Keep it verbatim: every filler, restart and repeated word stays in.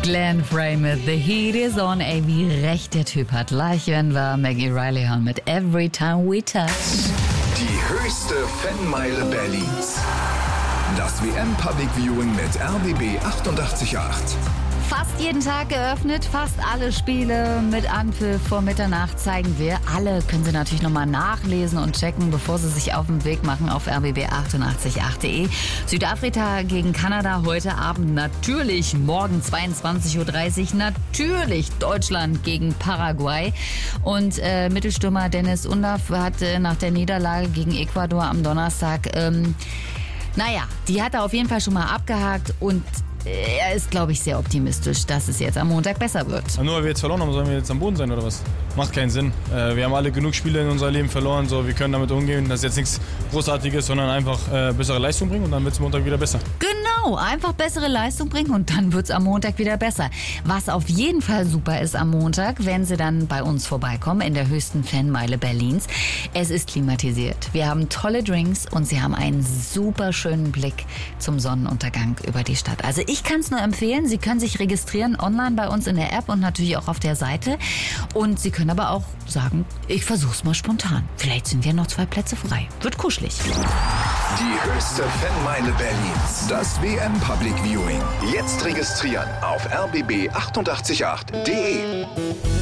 Glenn Frey mit The Heat is on. Ey, wie recht der Typ hat. Gleich werden wir Maggie Riley hören mit Every Time We Touch. Die höchste Fanmeile Berlins. Das W M Public Viewing mit R B B achtundachtzig Komma acht. Fast jeden Tag geöffnet, fast alle Spiele mit Anpfiff vor Mitternacht zeigen wir. Alle können Sie natürlich nochmal nachlesen und checken, bevor Sie sich auf den Weg machen auf r b b achtundachtzig Komma acht punkt de. Südafrika gegen Kanada heute Abend natürlich, morgen zweiundzwanzig Uhr dreißig natürlich Deutschland gegen Paraguay. Und äh, Mittelstürmer Dennis Undaff hat äh, nach der Niederlage gegen Ecuador am Donnerstag, ähm, naja, die hat er auf jeden Fall schon mal abgehakt und er ist, glaube ich, sehr optimistisch, dass es jetzt am Montag besser wird. Nur weil wir jetzt verloren haben, sollen wir jetzt am Boden sein oder was? Macht keinen Sinn. Äh, wir haben alle genug Spiele in unserem Leben verloren, so, wir können damit umgehen. Das ist jetzt nichts Großartiges, sondern einfach äh, bessere Leistung bringen und dann wird es Montag wieder besser. Genau, einfach bessere Leistung bringen und dann wird es am Montag wieder besser. Was auf jeden Fall super ist am Montag, wenn Sie dann bei uns vorbeikommen in der höchsten Fanmeile Berlins. Es ist klimatisiert. Wir haben tolle Drinks und Sie haben einen super schönen Blick zum Sonnenuntergang über die Stadt. Also ich kann es nur empfehlen. Sie können sich registrieren online bei uns in der App und natürlich auch auf der Seite. Und Sie können aber auch sagen, ich versuch's mal spontan. Vielleicht sind ja noch zwei Plätze frei. Wird kuschelig. Die höchste Fanmeile Berlins. Das W M Public Viewing. Jetzt registrieren auf r b b achtundachtzig Komma acht punkt de.